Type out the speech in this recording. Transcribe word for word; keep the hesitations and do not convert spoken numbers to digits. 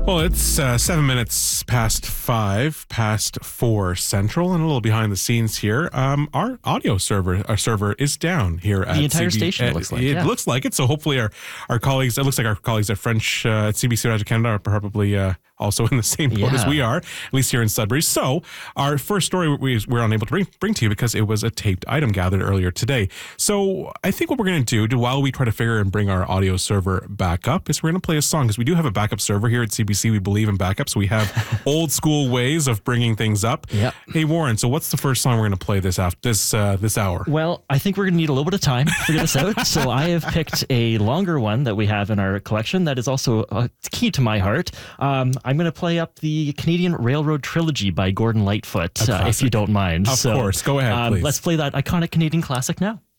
Well, it's uh, seven minutes past five, past four central, and a little behind the scenes here. Um, our audio server, our server is down here at the entire C B, station. uh, It looks like it yeah. looks like it. So hopefully, our our colleagues. It looks like our colleagues at French uh, at C B C Radio Canada are probably uh, also in the same boat Yeah. as we are, at least here in Sudbury. So our first story we were unable to bring, bring to you because it was a taped item gathered earlier today. So I think what we're going to do while we try to figure and bring our audio server back up is we're going to play a song because we do have a backup server here at C B C. We believe in backups. We have old school ways of bringing things up. Yep. Hey Warren, so what's the first song we're going to play this after this uh, this hour? Well, I think we're going to need a little bit of time to figure this out. So I have picked a longer one that we have in our collection that is also uh, key to my heart. Um, I'm going to play up the Canadian Railroad Trilogy by Gordon Lightfoot, uh, if you don't mind. Of so, course. Go ahead, um, please. Let's play that iconic Canadian classic now.